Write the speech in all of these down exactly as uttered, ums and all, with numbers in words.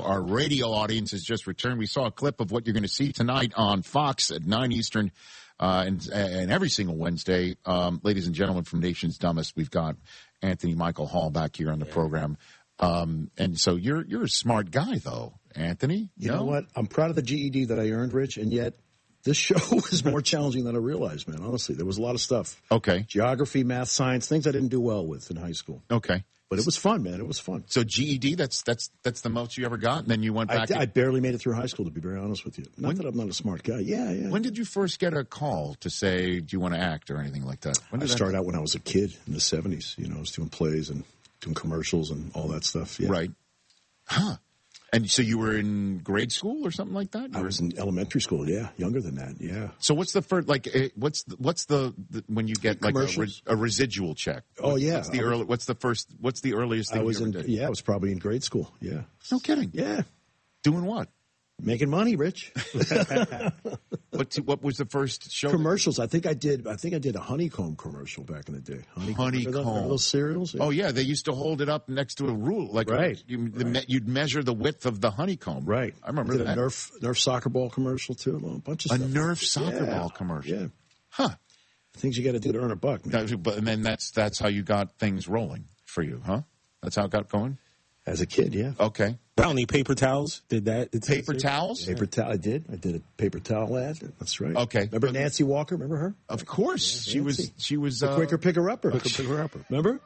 our radio audience has just returned. We saw a clip of what you're going to see tonight on Fox at nine Eastern uh, and, and every single Wednesday. Um, ladies and gentlemen, from Nation's Dumbest, we've got Anthony Michael Hall back here on the yeah. program. Um, and so you're you're a smart guy, though, Anthony. You no? know what? I'm proud of the G E D that I earned, Rich, and yet this show was more challenging than I realized, man. Honestly, there was a lot of stuff. Okay. Geography, math, science, things I didn't do well with in high school. Okay. But it was fun, man. It was fun. So G E D, that's that's that's the most you ever got, and then you went back. I, I barely made it through high school, to be very honest with you. Not when, that I'm not a smart guy. Yeah, yeah. When did you first get a call to say, do you want to act or anything like that? When did I started out when I was a kid in the seventies. You know, I was doing plays and doing commercials and all that stuff. Yeah. Right. Huh. And so you were in grade school or something like that? I was in elementary school, yeah, younger than that, yeah. So what's the first, like, what's the, what's the, the when you get like a, res, a residual check? Oh what, yeah. What's the early? What's the first? What's the earliest thing I was you ever in? did? Yeah, I was probably in grade school. Yeah. No kidding. Yeah. Doing what? Making money, Rich. what What was the first show? Commercials. I think I did. I think I did a honeycomb commercial back in the day. Honeycomb. honeycomb. Those cereals. Yeah. Oh yeah, they used to hold it up next to a rule, like right. A, you, right. The, you'd measure the width of the honeycomb. Right. I remember I did that. A Nerf Nerf soccer ball commercial too. A bunch of a stuff. A Nerf soccer yeah. ball commercial. Yeah. Huh. Things you got to do to earn a buck. Man. But and then that's that's how you got things rolling for you, huh? That's how it got going. As a kid, yeah. Okay. Brownie paper towels. Did that? Did paper towels? Paper towel. I did. I did a paper towel ad. That's right. Okay. Remember Nancy Walker? Remember her? Of course. Yeah, she was. She was. The uh, quicker picker upper. Quicker picker upper. Remember?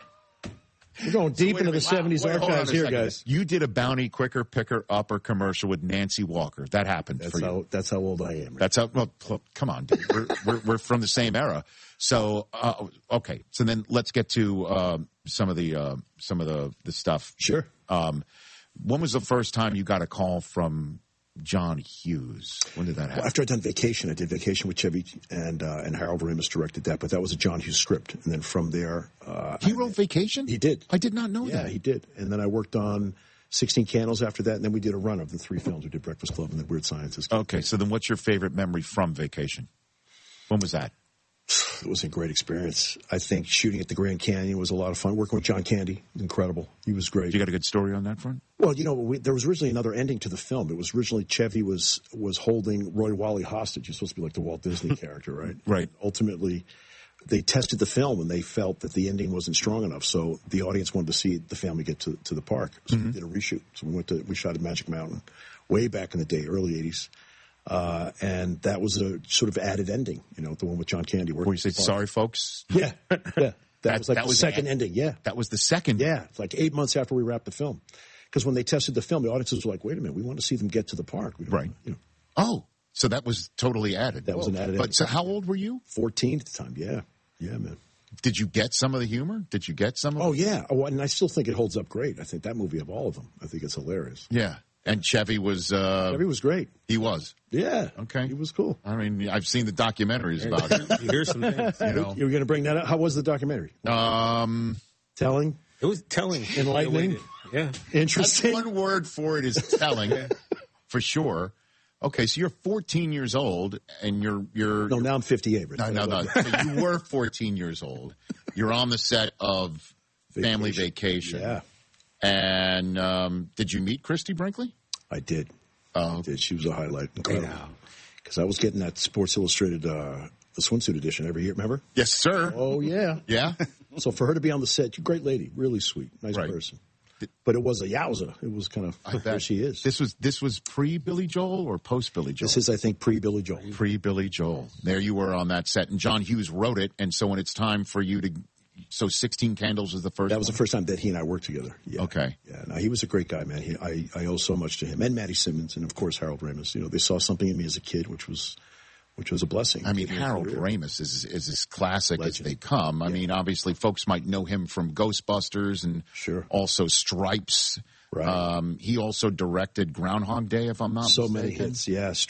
We're going deep so into the seventies wow. archives here, guys. You did a Bounty Quicker Picker Upper commercial with Nancy Walker. That happened that's for you. How, that's how old I am. Right? That's how. Well, come on, dude. We're, we're we're from the same era. So uh, okay. So then let's get to uh, some of the uh, some of the the stuff. Sure. Um, when was the first time you got a call from John Hughes? When did that happen? Well, after I'd done Vacation, I did Vacation with Chevy, and uh, and Harold Ramis directed that, but that was a John Hughes script. And then from there... Uh, he wrote Vacation? He did. I did not know yeah, that. Yeah, he did. And then I worked on sixteen Candles after that, and then we did a run of the three films. We did Breakfast Club and The Weird Scientist. Okay, so then what's your favorite memory from Vacation? When was that? It was a great experience. I think shooting at the Grand Canyon was a lot of fun. Working with John Candy, incredible. He was great. You got a good story on that front? Well, you know, we, there was originally another ending to the film. It was originally Chevy was was holding Roy Wally hostage. He's supposed to be like the Walt Disney character, right? Right. Ultimately, they tested the film, and they felt that the ending wasn't strong enough. So the audience wanted to see the family get to, to the park. So mm-hmm. we did a reshoot. So we went to we shot at Magic Mountain way back in the day, early eighties. Uh, and that was a sort of added ending, you know, the one with John Candy. Where you said, sorry, folks? Yeah, yeah. That, that was like that the was second the, ending, yeah. That was the second? Yeah, it's like eight months after we wrapped the film. Because when they tested the film, the audiences were like, wait a minute, we want to see them get to the park. We don't, right. You know. Oh, so that was totally added. That Whoa. was an added But ending. So how old were you? fourteen at the time, yeah. Yeah, man. Did you get some of the humor? Did you get some of Oh, it? yeah. Oh, and I still think it holds up great. I think that movie of all of them, I think it's hilarious. Yeah. And Chevy was... Uh, Chevy was great. He was? Yeah. Okay. He was cool. I mean, I've seen the documentaries about it. You hear some things. You know. You were going to bring that up? How was the documentary? Um, Telling? It was telling. Enlightening? Yeah. Interesting? That's one word for it is telling, for sure. Okay, so you're fourteen years old, and you're... you're no, now I'm fifty-eight. Rich. No, no, no. So you were fourteen years old. You're on the set of Vacation. Family Vacation. Yeah. And um, did you meet Christy Brinkley? I did. Oh. I did. She was a highlight. Incredible. Because I was getting that Sports Illustrated uh, the swimsuit edition every year, remember? Yes, sir. Oh, yeah. Yeah? So for her to be on the set, great lady, really sweet, nice right. person. But it was a yowza. It was kind of where she is. This was this was pre-Billy Joel or post-Billy Joel? This is, I think, pre-Billy Joel. Pre-Billy Joel. There you were on that set. And John Hughes wrote it. And so when it's time for you to... So sixteen Candles was the first That was one? the first time that he and I worked together. Yeah. Okay. Yeah, no, he was a great guy, man. He, I, I owe so much to him. And Matty Simmons and, of course, Harold Ramis. You know, they saw something in me as a kid, which was... which was a blessing. I mean, Harold Ramis is is as classic Legend. as they come. I yeah. mean, obviously, folks might know him from Ghostbusters and sure. also Stripes. Right. Um, he also directed Groundhog Day, if I'm not so mistaken. So many hits, yeah.